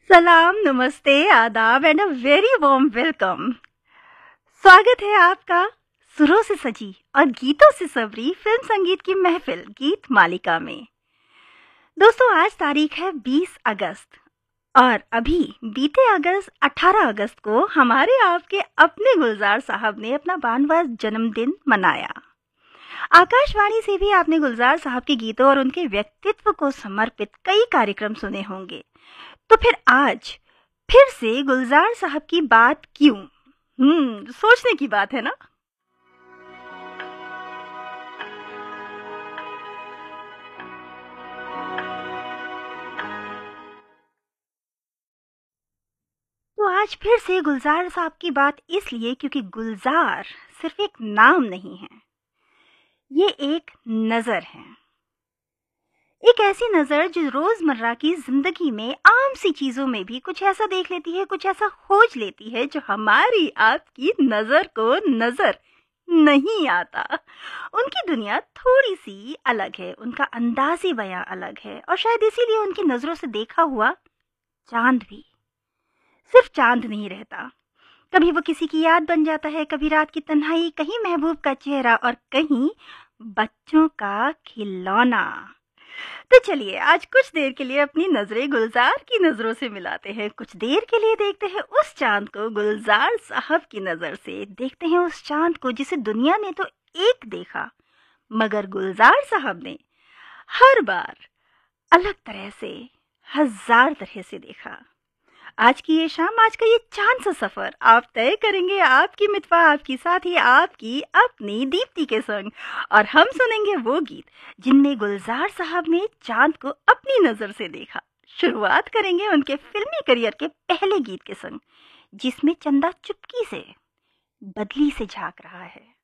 सलाम, नमस्ते, आदाब and a very warm welcome. स्वागत है आपका सुरों से सजी और गीतों से सबरी फिल्म संगीत की महफिल गीत मालिका में। दोस्तों, आज तारीख है 20 अगस्त और अभी बीते अगस्त 18 अगस्त को हमारे आपके अपने गुलजार साहब ने अपना 52वां जन्मदिन मनाया। आकाशवाणी से भी आपने गुलजार साहब के गीतों और उनके व्यक्तित्व को समर्पित कई कार्यक्रम सुने होंगे। तो फिर आज फिर से गुलजार साहब की बात क्यों? सोचने की बात है ना। तो आज फिर से गुलजार साहब की बात इसलिए क्योंकि गुलजार सिर्फ एक नाम नहीं है, ये एक नजर है। एक ऐसी नजर जो रोजमर्रा की जिंदगी में आम सी चीजों में भी कुछ ऐसा देख लेती है, कुछ ऐसा खोज लेती है जो हमारी आपकी नजर को नजर नहीं आता। उनकी दुनिया थोड़ी सी अलग है, उनका अंदाज़ी बयां अलग है और शायद इसीलिए उनकी नजरों से देखा हुआ चांद भी सिर्फ चांद नहीं रहता। कभी वो किसी की याद बन जाता है, कभी रात की तन्हाई, कहीं महबूब का चेहरा और कहीं बच्चों का खिलौना। तो चलिए आज कुछ देर के लिए अपनी नजरें गुलजार की नजरों से मिलाते हैं। कुछ देर के लिए देखते हैं उस चांद को गुलजार साहब की नजर से। देखते हैं उस चांद को जिसे दुनिया ने तो एक देखा, मगर गुलजार साहब ने हर बार अलग तरह से, हजार तरह से देखा। आज की ये शाम, आज का ये चांद सा सफर आप तय करेंगे आपकी मितवा, आपकी साथी, आपकी अपनी दीप्ति के संग। और हम सुनेंगे वो गीत जिनमें गुलजार साहब ने चांद को अपनी नजर से देखा। शुरुआत करेंगे उनके फिल्मी करियर के पहले गीत के संग, जिसमें चंदा चुपकी से बदली से झांक रहा है।